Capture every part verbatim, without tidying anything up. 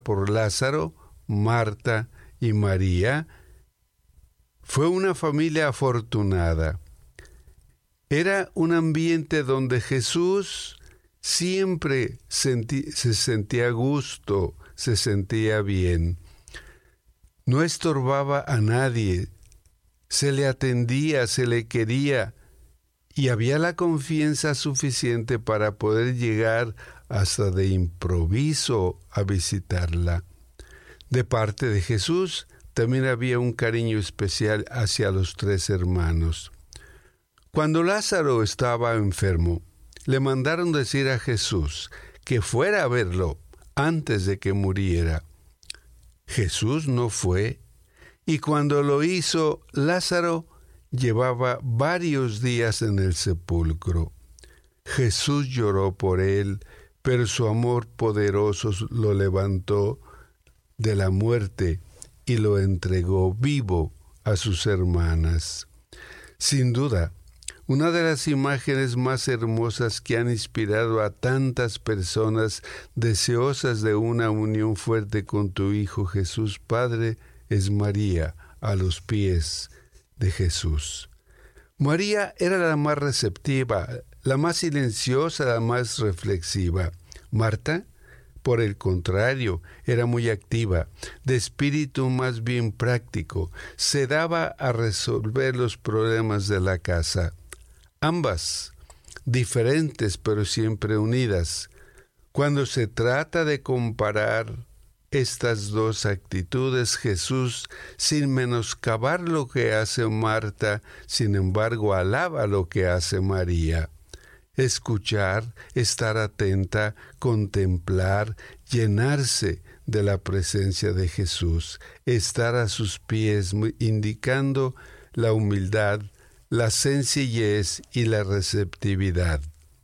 por Lázaro, Marta y María, fue una familia afortunada. Era un ambiente donde Jesús siempre senti- se sentía a gusto, se sentía bien. No estorbaba a nadie, se le atendía, se le quería, y había la confianza suficiente para poder llegar hasta de improviso a visitarla. De parte de Jesús, también había un cariño especial hacia los tres hermanos. Cuando Lázaro estaba enfermo, le mandaron decir a Jesús que fuera a verlo antes de que muriera. Jesús no fue, y cuando lo hizo, Lázaro llevaba varios días en el sepulcro. Jesús lloró por él, pero su amor poderoso lo levantó de la muerte y lo entregó vivo a sus hermanas. Sin duda, una de las imágenes más hermosas que han inspirado a tantas personas deseosas de una unión fuerte con tu Hijo Jesús Padre es María a los pies de Jesús. María era la más receptiva, la más silenciosa, la más reflexiva. Marta, por el contrario, era muy activa, de espíritu más bien práctico, se daba a resolver los problemas de la casa. Ambas, diferentes pero siempre unidas. Cuando se trata de comparar estas dos actitudes, Jesús, sin menoscabar lo que hace Marta, sin embargo, alaba lo que hace María. Escuchar, estar atenta, contemplar, llenarse de la presencia de Jesús, estar a sus pies, indicando la humildad, la sencillez y la receptividad.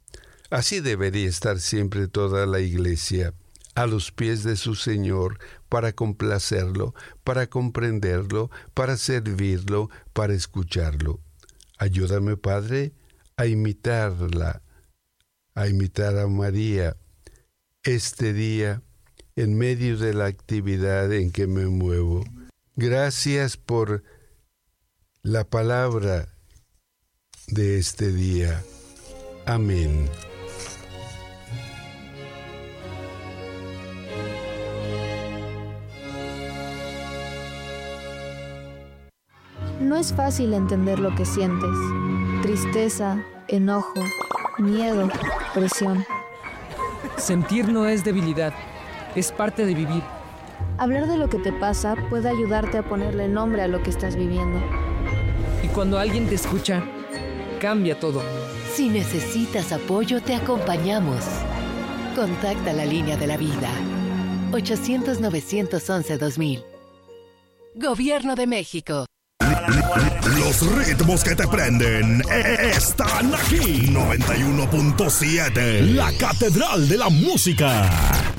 Así debería estar siempre toda la Iglesia, a los pies de su Señor, para complacerlo, para comprenderlo, para servirlo, para escucharlo. Ayúdame, Padre, a imitarla, a imitar a María este día en medio de la actividad en que me muevo. Gracias por la palabra de este día. Amén. No es fácil entender lo que sientes. Tristeza, enojo, miedo, presión. Sentir no es debilidad, es parte de vivir. Hablar de lo que te pasa puede ayudarte a ponerle nombre a lo que estás viviendo. Y cuando alguien te escucha, cambia todo. Si necesitas apoyo, te acompañamos. Contacta la línea de la vida. ochocientos, novecientos once, dos mil. Gobierno de México. Los ritmos que te prenden están aquí. noventa y uno punto siete, la Catedral de la Música.